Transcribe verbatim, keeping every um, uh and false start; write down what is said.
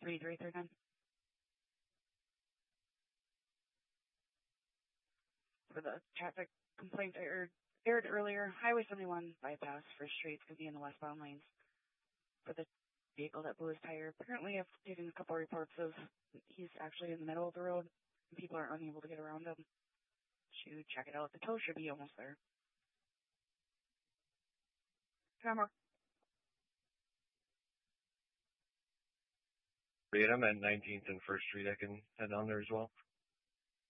three three three nine. For the traffic complaint I aired, aired earlier, Highway seventy-one bypass First Street's going to be in the westbound lanes. For the vehicle that blew his tire, apparently I've taken a couple reports of he's actually in the middle of the road and people are unable to get around him. To check it out, the tow should be almost there. Camera. I'm at nineteenth and First Street. I can head down there as well.